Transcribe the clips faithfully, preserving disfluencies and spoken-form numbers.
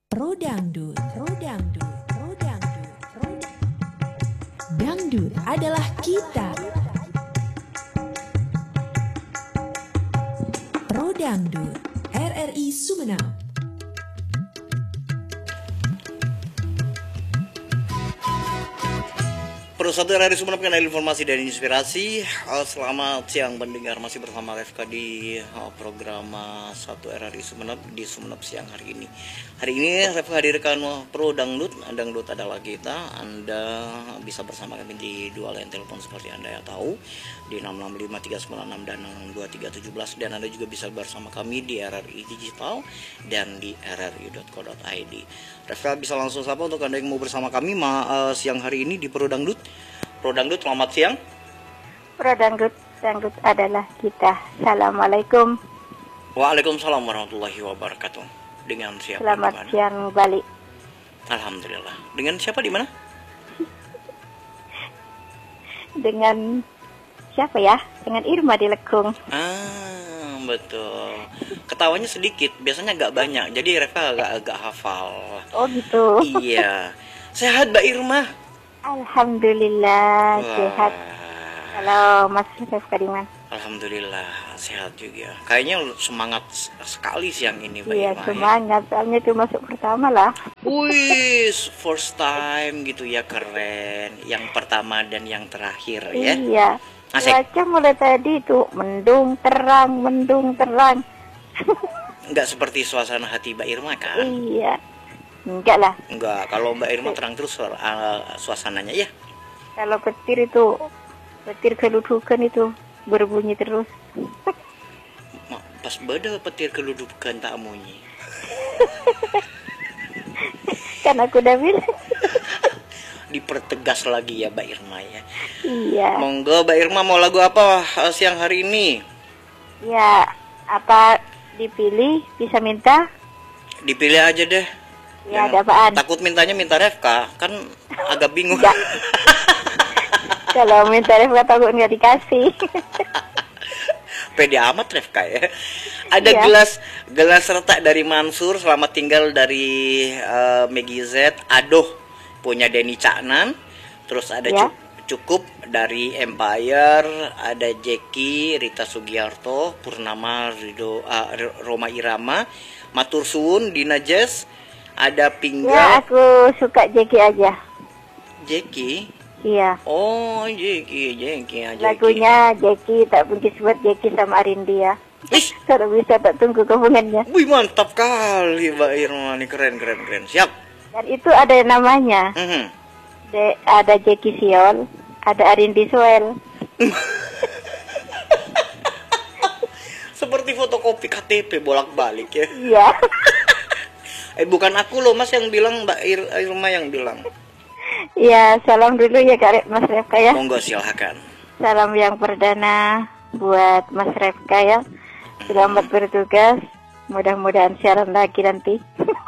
Pro Dangdut, Pro Dangdut, Pro Dangdut, Pro Dangdut adalah kita. Pro Dangdut, R R I Sumeneb. Pro satu R R I Sumeneb, kanal informasi dan inspirasi. Uh, selamat siang pendengar, masih bersama Refka di uh, program uh, satu R R I Sumeneb di Sumeneb siang hari ini. Hari ini Refka hadirkan uh, Pro Dangdut. Dangdut adalah kita. Anda bisa bersama kami di dua line telepon seperti Anda ya tahu, di enam enam lima tiga sembilan enam dan enam dua tiga satu tujuh. Dan Anda juga bisa bersama kami di R R I Digital dan di r r i dot co dot i d. Refka bisa langsung sapa untuk Anda yang mau bersama kami ma, uh, siang hari ini di Pro Dangdut. Pro Dangdut, selamat siang. Pro Dangdut, Dangdut adalah kita. Assalamualaikum. Waalaikumsalam warahmatullahi wabarakatuh. Dengan siapa? Selamat dimana? siang Bali. Alhamdulillah. Dengan siapa di mana? Dengan siapa ya? Dengan Irma di Lekung. Ah, betul. Ketawanya sedikit, biasanya agak banyak. Jadi Refka agak-agak hafal. Oh gitu. Iya. Sehat Mbak Irma? Alhamdulillah sehat. Halo Mas Refka Diman. Alhamdulillah sehat juga. Kayaknya semangat sekali siang ini Mbak Iya Irma. semangat, ya? Soalnya itu masuk pertama lah. Wih, first time gitu ya, keren. Yang pertama dan yang terakhir ya. Iya. Asik. Cuaca mulai tadi itu mendung terang, mendung terang. Enggak seperti suasana hati Mbak Irma kan? Iya. Enggak lah. Enggak, kalau Mbak Irma terang terus uh, suasananya ya. Kalau petir itu, petir keludukan itu berbunyi terus. Ma, pas beda petir keludukan tak munyi. Kan aku udah bilang. Dipertegas lagi ya Mbak Irma ya. Iya. Monggo Mbak Irma, mau lagu apa uh, siang hari ini? Ya, apa dipilih bisa minta? Dipilih aja deh. Ya, Yang ada apaan? takut mintanya minta Refka, kan agak bingung. Enggak. Kalau minta Refka takut nggak dikasih. Pede amat Refka ya. Ada Iya. gelas gelas retak dari Mansur, selamat tinggal dari uh, Megi Z. Aduh, punya Denny Caknan. Terus ada Ya. cu- cukup dari Empire, ada Jeki, Rita Sugiarto, Purnama, Rido, uh, Roma Irama, Matur Suwun, Dina Jazz, ada Ya, Pinggal. aku suka Jeki aja. Jeki. Iya. Oh, Jeki, Jeki, Jeki. Lagunya Jeki tak puji buat Jeki sama Arindia. Ih, Kalau bisa tak tunggu hubungannya. wih mantap kali Mbak Irma, nih keren keren keren. Siap. Dan itu ada namanya. Mhm. De, ada Jeki Siol, ada Arindi Soel. Seperti fotokopi K T P bolak-balik ya. Iya. Eh bukan aku loh Mas yang bilang, Mbak Ir- Irma yang bilang. Iya, salam dulu ya Kak Mas Refka ya. Monggo silakan. Salam yang perdana buat Mas Refka ya. Selamat bertugas. Mudah-mudahan siaran lagi nanti.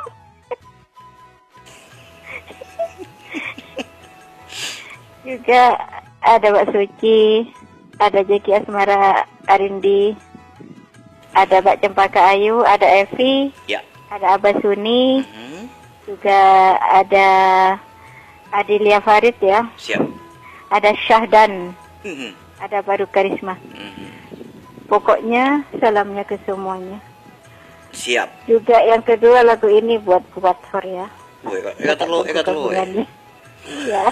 Juga ada Mbak Suci, ada Jeki Asmara Arindi, ada Mbak Cempaka Ayu, ada Evi, Ya. ada Abah Suni, Mhm. juga ada Adilia Farid ya, Siap. ada Syahdan, Mhm. ada Baru Karisma. Mhm. Pokoknya salamnya ke semuanya. Siap. Juga yang kedua lagu ini buat buat Thor ya. Woi, eka terlalu, eka terlalu. ya. Iya.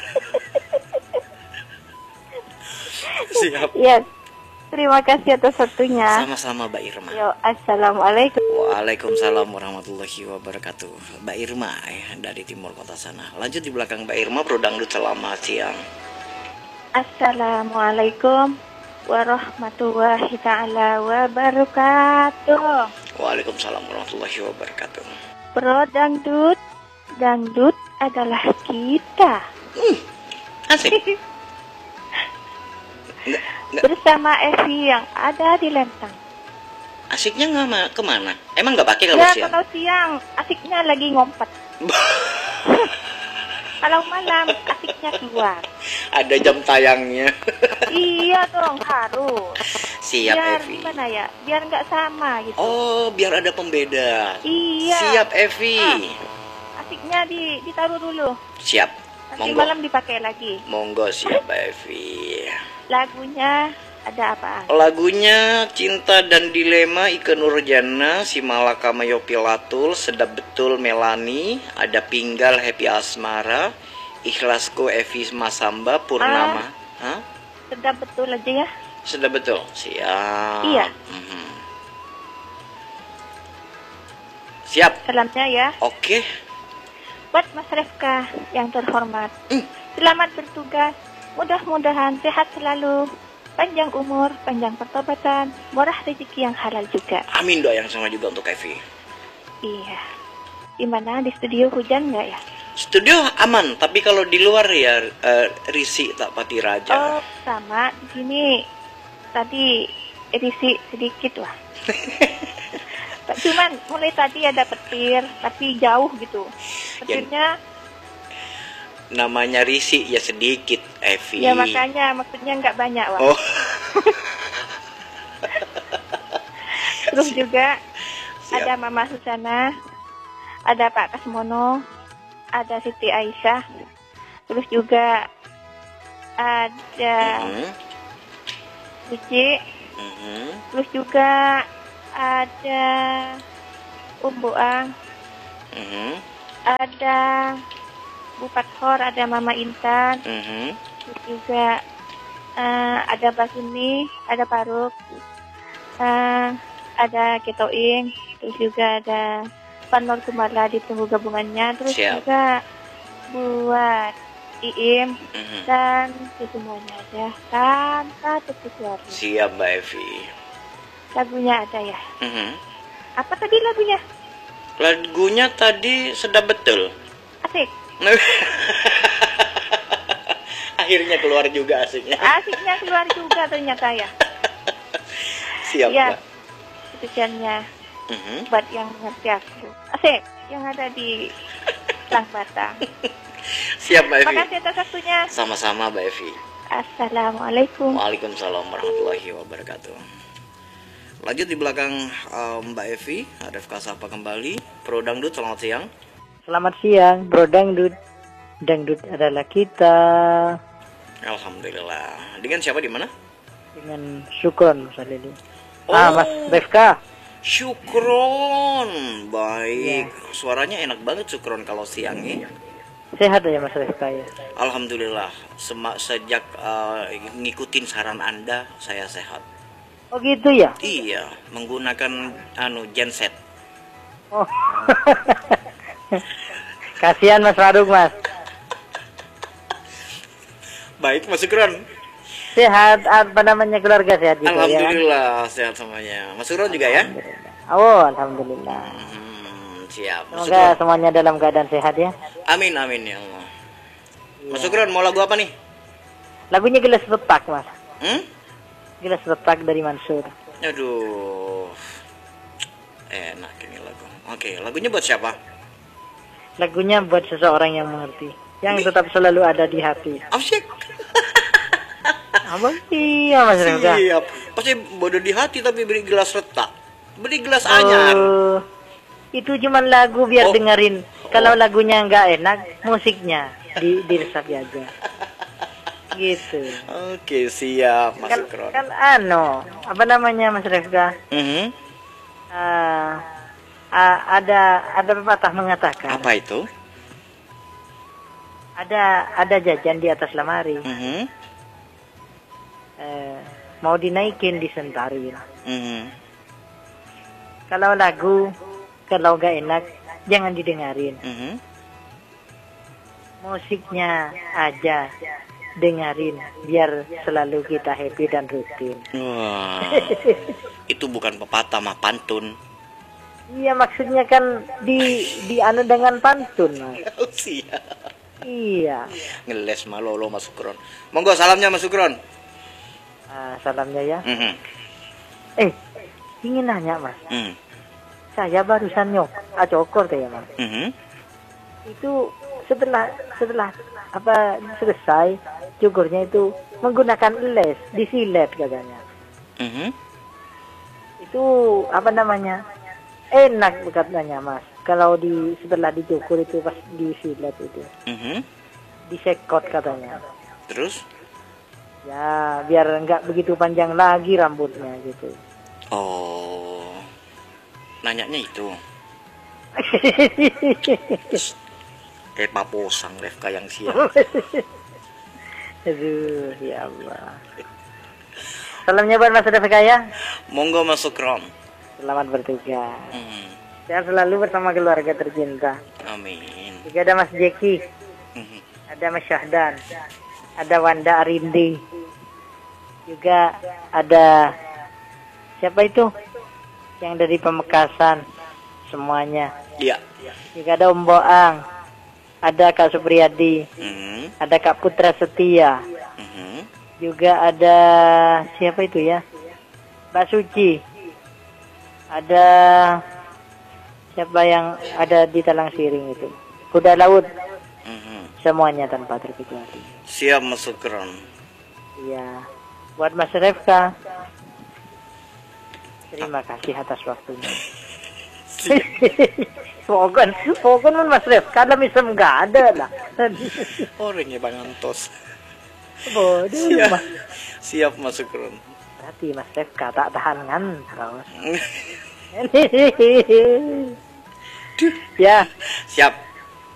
Siap. Iya. Terima kasih atas waktunya. Sama-sama Mbak Irma. Yo, assalamualaikum. Waalaikumsalam warahmatullahi wabarakatuh. Mbak Irma ya, dari timur kota sana. Lanjut di belakang Mbak Irma, Pro Dangdut selamat siang. Assalamualaikum warahmatullahi taala wabarakatuh. Waalaikumsalam warahmatullahi wabarakatuh. Pro Dangdut, Dangdut adalah kita. Hmm, asik. Nggak, nggak, Bersama Evi yang ada di Lentang. asiknya nggak ma- kemana? Emang nggak pakai kalau Ya siang? kalau siang asiknya lagi ngompet. Kalau malam asiknya keluar. Ada jam tayangnya. Iya dong harus. Siap, biar Evi. gimana ya, biar nggak sama gitu. Oh, biar ada pembeda. Iya. Siap, Evi. Ah, asiknya di, ditaruh dulu. Siap. Nanti Monggo. malam dipakai lagi. Monggo, siap, Evi. Lagunya ada apa? Lagunya Cinta dan Dilema Ike Nurjana, Simalaka Mayopi Latul, Sedap Betul Melani, ada Pinggal Happy Asmara, Ikhlasku Evi Masamba Purnama. Hah? Sedap betul aja ya. Sedap betul. Siap. Iya. Mhm. Siap. Salamnya ya. Oke. Buat Mas Refka yang terhormat. Hmm. Selamat bertugas. Mudah-mudahan sehat selalu. Panjang umur, panjang pertobatan, murah rezeki yang halal juga. Amin, doa yang sama juga untuk Evi. Iya. Gimana di studio hujan nggak ya? Studio aman, tapi kalau di luar ya eh, risik tak pati raja. Oh, sama di sini. Tadi risik sedikit lah. Cuman mulai tadi ada petir, tapi jauh gitu. Petirnya Namanya risik ya sedikit, Evi. ya makanya maksudnya nggak banyak lah. Oh. Terus juga Siap. ada Mama Susana, ada Pak Kasmono, ada Siti Aisyah, terus juga ada Mhm. Suci, Mhm. terus juga ada Umbu Ang, Mhm. ada Bu Pathor, ada Mama Intan, Mhm. terus juga eh, ada Basuni, ada Paruk, eh, ada Ketoing, terus juga ada Panor Kumala ditunggu gabungannya, terus Siap. juga buat Iim Mhm. dan semuanya aja tanpa terkecuali. Siap, Mbak Evi. Lagunya ada ya. Mhm. Apa tadi lagunya? Lagunya tadi sedap betul. Asik. Akhirnya keluar juga asiknya. Asiknya keluar juga ternyata ya. Siap, Iya. Mbak. Tujuannya Mhm. buat yang ngerti aku. Asik. Yang ada di Lang Batang. Siap, Mbak Evi. Makasih atas waktunya. Sama-sama, Mbak Evi. Assalamualaikum. Waalaikumsalam warahmatullahi wabarakatuh. Lanjut di belakang um, Mbak Evi, Refka sapa kembali. Pro Dangdut, selamat siang. Selamat siang, Bro Dangdut. Dangdut adalah kita. Alhamdulillah. Dengan siapa di mana? Dengan Syukron, Mas Alili. Oh. Ah, Mas Refka. Syukron. Baik. Suaranya enak banget Syukron kalau siangnya. Sehat ya Mas Refka ya? Alhamdulillah. Sema sejak uh, ngikutin saran Anda, saya sehat. Oh gitu ya? Iya, menggunakan anu genset. Oh. Kasihan Mas Faruk, Mas. Baik, Mas Syukron. Sehat, apa namanya, keluarga sehat juga ya? Alhamdulillah sehat semuanya. Mas Syukron juga ya? Oh, Alhamdulillah. Hmm, siap. Mas Semoga Syukron. semuanya dalam keadaan sehat ya. Amin amin ya Allah. Mas Syukron mau lagu apa nih? Lagunya Gelas Retak, Mas. Hmm? Gelas Retak dari Mansur. Aduh. Enak ini lagu. Oke, lagunya buat siapa? Lagunya buat seseorang yang mengerti, yang tetap selalu ada di hati. Asyik. Apa sih ya Mas Refka? Siap. Pasti bodoh di hati tapi beri gelas retak. Beri gelas anyar. Oh, itu cuman lagu biar Oh. dengerin. Kalau lagunya nggak enak, musiknya di diresapi aja. Gitu. Oke, siap Mas Kan, Syukron. kan ano, apa namanya Mas Refka? Mhm. Ah, ah, ada ada pepatah mengatakan, Apa itu? ada ada jajan di atas lemari, Mhm. eh, mau dinaikin disentarin. Mhm. Kalau lagu, kalau nggak enak, jangan didengarin. Mhm. Musiknya aja dengerin, biar selalu kita happy dan rutin. Wah. Itu bukan pepatah mah pantun. Iya, maksudnya kan di di anu dengan pantun, Mas. Siap. Iya. Ngeles malolo Mas Syukron. Monggo salamnya Mas Syukron. Ah, salamnya ya. Mhm. Eh, ingin nanya, Mas. Mhm. Saya barusan nyok, ah, cokor ya, Mas. Mhm. Itu setelah setelah apa selesai cukurnya itu menggunakan les, disilet katanya. Mhm. Itu apa namanya? Enak katanya Mas. Kalau di setelah dicukur itu pas disilet itu, Mhm. disekot katanya. Terus? Ya biar nggak begitu panjang lagi rambutnya gitu. Oh, nanyanya itu. Eh paposang Refka yang siap. Aduh, ya Allah. Salamnya buat Mas Refka ya. Monggo masuk ron. Selamat bertugas. Hmm. Sehat selalu bersama keluarga tercinta. Amin. Juga ada Mas Jeki, Mhm. ada Mas Syahdan, ada Wanda Arindi, juga ada siapa itu yang dari Pamekasan, semuanya. Iya. Juga ada Om Boang, ada Kak Supriyadi, Mhm. ada Kak Putra Setia, Mhm. juga ada siapa itu ya, Mbak Suci, ada siapa yang ada di Talang Siring itu, Kuda Laut, Mhm. semuanya tanpa terkecuali. Siap masuk ron. Iya, buat Mas Refka, terima kasih atas waktunya. Pokoknya, pokoknya Mas Refka ada misem nggak ada lah. Orangnya bangantos. Bodoh Siap. Mas. Siap masuk ron. Berarti Mas Refka tak tahan kan terus. Ya, Siap.